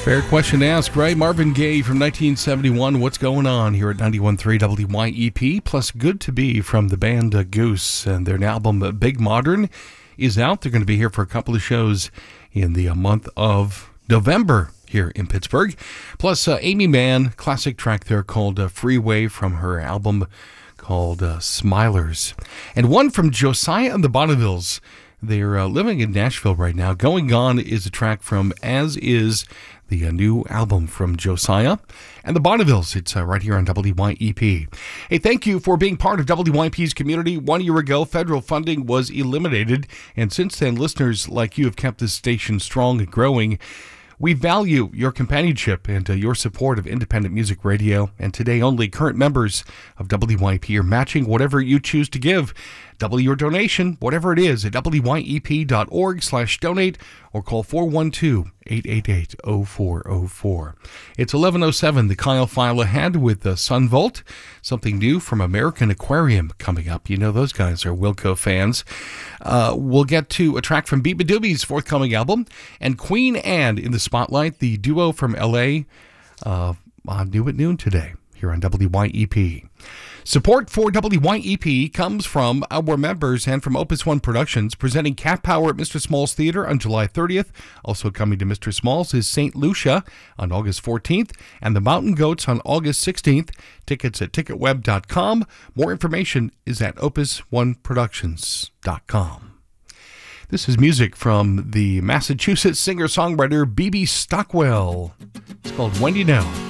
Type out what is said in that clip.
Fair question to ask, right? Marvin Gaye from 1971. What's going on here at 91.3 WYEP? Plus Good to Be from the band Goose. And their album Big Modern is out. They're going to be here for a couple of shows in the month of November here in Pittsburgh. Plus Amy Mann, classic track there called Freeway from her album called Smilers. And one from Josiah and the Bonnevilles. They're living in Nashville right now. Going On is a track from As Is, the new album from Josiah and the Bonnevilles. It's right here on WYEP. Hey, thank you for being part of WYEP's community. 1 year ago, federal funding was eliminated, and since then, listeners like you have kept this station strong and growing. We value your companionship and your support of independent music radio, and today only current members of WYEP are matching whatever you choose to give. Double your donation, whatever it is, at wyep.org/donate or call 412-888-0404. It's 11:07, the Kyle File ahead with the Sunvolt, something new from American Aquarium coming up. You know those guys are Wilco fans. We'll get to a track from Beat Badoobies' forthcoming album, and Queen Anne in the spotlight, the duo from L.A. On New at Noon today here on WYEP. Support for WYEP comes from our members and from Opus One Productions, presenting Cat Power at Mr. Small's Theater on July 30th. Also coming to Mr. Small's is St. Lucia on August 14th and the Mountain Goats on August 16th. Tickets at ticketweb.com. More information is at opusoneproductions.com. This is music from the Massachusetts singer-songwriter B.B. Stockwell. It's called When You Know.